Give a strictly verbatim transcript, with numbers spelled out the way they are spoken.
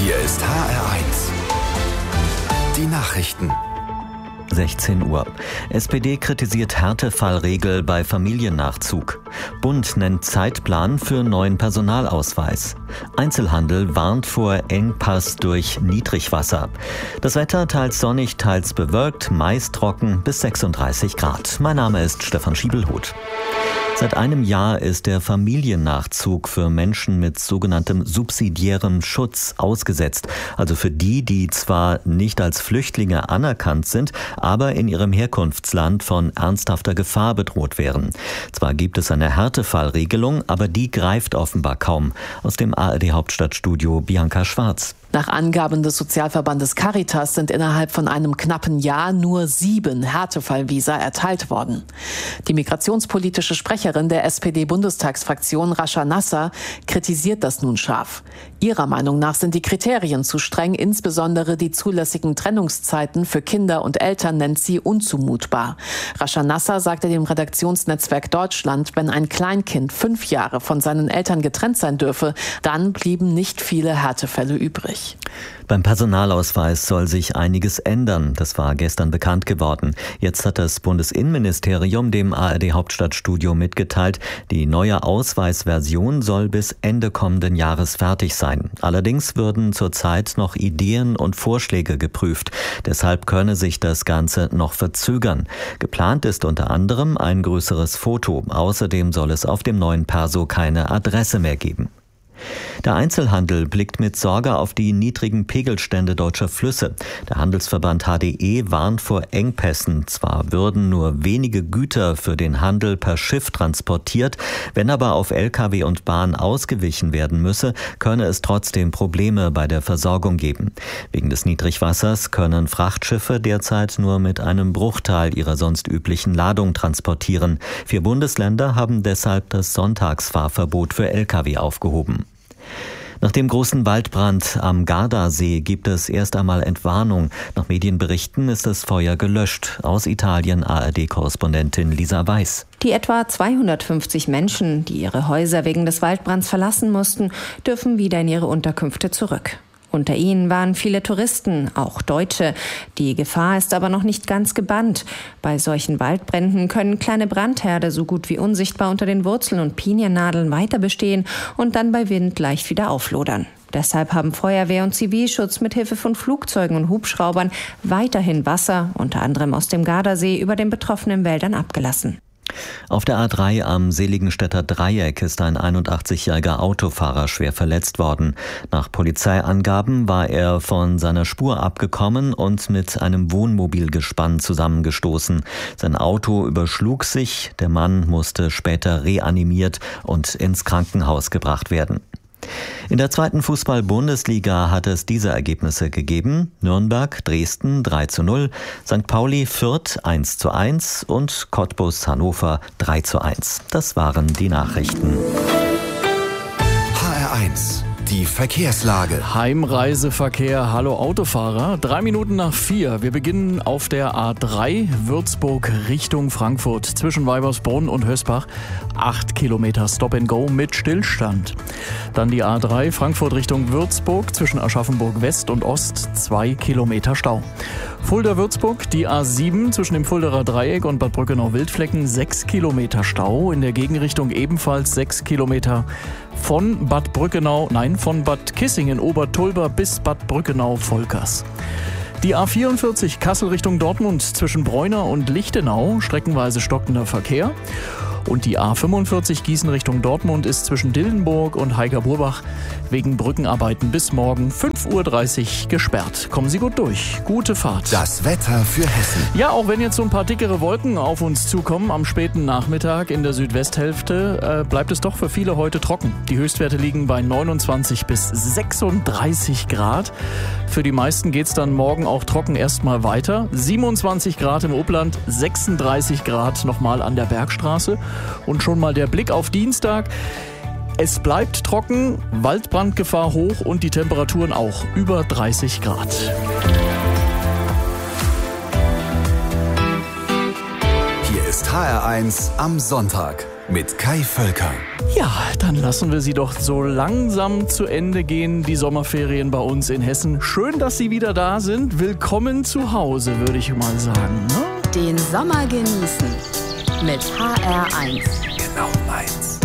Hier ist H R eins. Die Nachrichten. sechzehn Uhr. S P D kritisiert Härtefallregel bei Familiennachzug. Bund nennt Zeitplan für neuen Personalausweis. Einzelhandel warnt vor Engpass durch Niedrigwasser. Das Wetter teils sonnig, teils bewölkt, meist trocken bis sechsunddreißig Grad. Mein Name ist Stefan Schiebelhuth. Seit einem Jahr ist der Familiennachzug für Menschen mit sogenanntem subsidiärem Schutz ausgesetzt. Also für die, die zwar nicht als Flüchtlinge anerkannt sind, aber in ihrem Herkunftsland von ernsthafter Gefahr bedroht wären. Zwar gibt es eine Härtefallregelung, aber die greift offenbar kaum. Aus dem A R D-Hauptstadtstudio Bianca Schwarz. Nach Angaben des Sozialverbandes Caritas sind innerhalb von einem knappen Jahr nur sieben Härtefallvisa erteilt worden. Die migrationspolitische Sprecherin der S P D-Bundestagsfraktion Rascha Nasser kritisiert das nun scharf. Ihrer Meinung nach sind die Kriterien zu streng, insbesondere die zulässigen Trennungszeiten für Kinder und Eltern nennt sie unzumutbar. Rascha Nasser sagte dem Redaktionsnetzwerk Deutschland, wenn ein Kleinkind fünf Jahre von seinen Eltern getrennt sein dürfe, dann blieben nicht viele Härtefälle übrig. Beim Personalausweis soll sich einiges ändern. Das war gestern bekannt geworden. Jetzt hat das Bundesinnenministerium dem A R D-Hauptstadtstudio mitgeteilt, die neue Ausweisversion soll bis Ende kommenden Jahres fertig sein. Allerdings würden zurzeit noch Ideen und Vorschläge geprüft. Deshalb könne sich das Ganze noch verzögern. Geplant ist unter anderem ein größeres Foto. Außerdem soll es auf dem neuen Perso keine Adresse mehr geben. Der Einzelhandel blickt mit Sorge auf die niedrigen Pegelstände deutscher Flüsse. Der Handelsverband H D E warnt vor Engpässen. Zwar würden nur wenige Güter für den Handel per Schiff transportiert, wenn aber auf L K W und Bahn ausgewichen werden müsse, könne es trotzdem Probleme bei der Versorgung geben. Wegen des Niedrigwassers können Frachtschiffe derzeit nur mit einem Bruchteil ihrer sonst üblichen Ladung transportieren. Vier Bundesländer haben deshalb das Sonntagsfahrverbot für L K W aufgehoben. Nach dem großen Waldbrand am Gardasee gibt es erst einmal Entwarnung. Nach Medienberichten ist das Feuer gelöscht. Aus Italien A R D-Korrespondentin Lisa Weiß. Die etwa zweihundertfünfzig Menschen, die ihre Häuser wegen des Waldbrands verlassen mussten, dürfen wieder in ihre Unterkünfte zurück. Unter ihnen waren viele Touristen, auch Deutsche. Die Gefahr ist aber noch nicht ganz gebannt. Bei solchen Waldbränden können kleine Brandherde so gut wie unsichtbar unter den Wurzeln und Piniennadeln weiter bestehen und dann bei Wind leicht wieder auflodern. Deshalb haben Feuerwehr und Zivilschutz mit Hilfe von Flugzeugen und Hubschraubern weiterhin Wasser, unter anderem aus dem Gardasee, über den betroffenen Wäldern abgelassen. Auf der A drei am Seligenstädter Dreieck ist ein einundachtzigjähriger Autofahrer schwer verletzt worden. Nach Polizeiangaben war er von seiner Spur abgekommen und mit einem Wohnmobilgespann zusammengestoßen. Sein Auto überschlug sich, der Mann musste später reanimiert und ins Krankenhaus gebracht werden. In der zweiten Fußball-Bundesliga hat es diese Ergebnisse gegeben. Nürnberg, Dresden drei zu null, Sankt Pauli, Fürth eins zu eins und Cottbus, Hannover drei zu eins. Das waren die Nachrichten. H R eins. Die Verkehrslage. Heimreiseverkehr, hallo Autofahrer. Drei Minuten nach vier. Wir beginnen auf der A drei, Würzburg Richtung Frankfurt. Zwischen Weibersbrunn und Hösbach. Acht Kilometer Stop and Go mit Stillstand. Dann die A drei, Frankfurt Richtung Würzburg. Zwischen Aschaffenburg West und Ost. Zwei Kilometer Stau. Fulda-Würzburg, die A sieben zwischen dem Fulderer Dreieck und Bad Brückenau-Wildflecken. Sechs Kilometer Stau. In der Gegenrichtung ebenfalls sechs Kilometer. Von Bad Brückenau, nein, von Bad Kissingen-Obertulber bis Bad Brückenau-Volkers. Die A vierundvierzig Kassel Richtung Dortmund zwischen Bräuna und Lichtenau, streckenweise stockender Verkehr. Und die A fünfundvierzig Gießen Richtung Dortmund ist zwischen Dillenburg und Heiger-Burbach wegen Brückenarbeiten bis morgen fünf Uhr dreißig gesperrt. Kommen Sie gut durch. Gute Fahrt. Das Wetter für Hessen. Ja, auch wenn jetzt so ein paar dickere Wolken auf uns zukommen am späten Nachmittag in der Südwesthälfte, äh, bleibt es doch für viele heute trocken. Die Höchstwerte liegen bei neunundzwanzig bis sechsunddreißig Grad. Für die meisten geht es dann morgen auch trocken erstmal weiter. siebenundzwanzig Grad im Upland, sechsunddreißig Grad nochmal an der Bergstraße. Und schon mal der Blick auf Dienstag. Es bleibt trocken, Waldbrandgefahr hoch und die Temperaturen auch über dreißig Grad. Hier ist H R eins am Sonntag. mit Kai Völker. Ja, dann lassen wir sie doch so langsam zu Ende gehen, die Sommerferien bei uns in Hessen. Schön, dass Sie wieder da sind. Willkommen zu Hause, würde ich mal sagen. Ne? Den Sommer genießen mit H R eins. Genau meins.